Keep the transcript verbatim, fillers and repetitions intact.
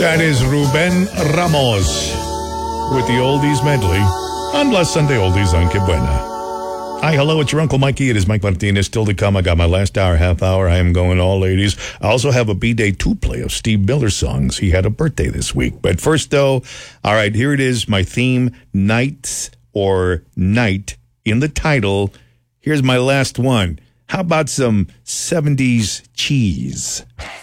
That is Ruben Ramos with the Oldies Medley on Blessed Sunday Oldies on Que Buena. Hi, hello, it's your Uncle Mikey. It is Mike Martinez. Still to come. I got my last hour, half hour. I am going all ladies. I also have a B-Day two play of Steve Miller songs. He had a birthday this week. But first, though, all right, here it is, my theme, Nights or Night in the title. Here's my last one. How about some seventies cheese?